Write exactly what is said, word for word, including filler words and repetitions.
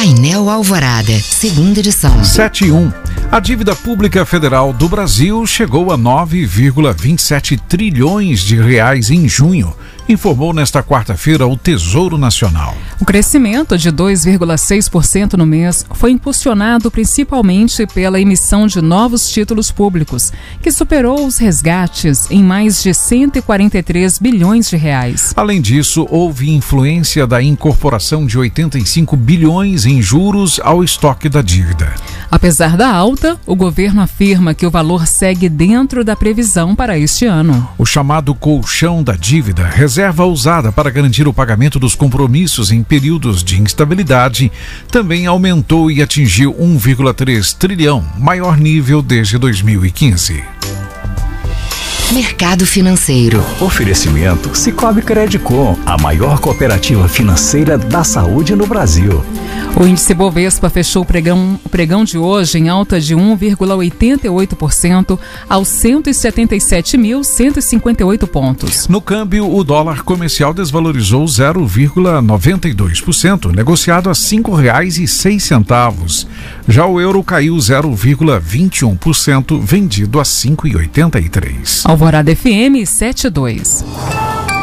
Painel Alvorada, segunda edição. sete e um. A dívida pública federal do Brasil chegou a nove vírgula vinte e sete trilhões de reais em junho, informou nesta quarta-feira o Tesouro Nacional. O crescimento de dois vírgula seis por cento no mês foi impulsionado principalmente pela emissão de novos títulos públicos, que superou os resgates em mais de cento e quarenta e três bilhões de reais. Além disso, houve influência da incorporação de oitenta e cinco bilhões em juros ao estoque da dívida. Apesar da alta, o governo afirma que o valor segue dentro da previsão para este ano. O chamado colchão da dívida, reserva usada para garantir o pagamento dos compromissos em períodos de instabilidade, também aumentou e atingiu um vírgula três trilhão, maior nível desde dois mil e quinze. Mercado financeiro. Oferecimento Sicoob Credicom, a maior cooperativa financeira da saúde no Brasil. O índice Bovespa fechou o pregão, o pregão de hoje em alta de um vírgula oitenta e oito por cento aos cento e setenta e sete mil, cento e cinquenta e oito pontos. No câmbio, o dólar comercial desvalorizou zero vírgula noventa e dois por cento, negociado a cinco reais e seis centavos. Já o euro caiu zero vírgula vinte e um por cento, vendido a cinco reais e oitenta e três centavos. Alvorada F M sete e dois.